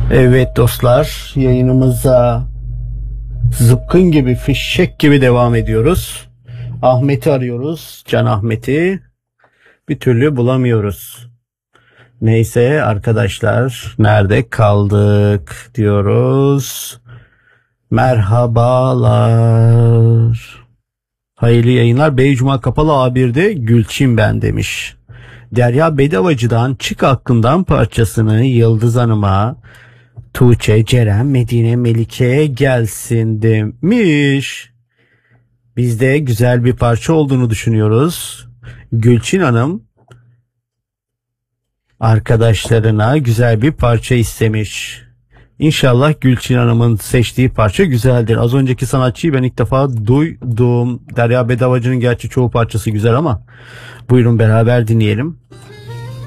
Evet dostlar, yayınımıza zıpkın gibi, fişek gibi devam ediyoruz. Ahmet'i arıyoruz, Can Ahmet'i bir türlü bulamıyoruz. Neyse arkadaşlar, nerede kaldık diyoruz. Merhabalar. Hayırlı yayınlar. Beycuma Kapalı A1'de Gülçin ben demiş. Derya Bedavacı'dan Çık Aklımdan parçasını Yıldız Hanım'a, Tuğçe, Ceren, Medine, Melike gelsin demiş. Biz de güzel bir parça olduğunu düşünüyoruz. Gülçin Hanım arkadaşlarına güzel bir parça istemiş. İnşallah Gülçin Hanım'ın seçtiği parça güzeldir. Az önceki sanatçıyı ben ilk defa duydum. Derya Bedavacı'nın gerçi çoğu parçası güzel ama buyurun beraber dinleyelim.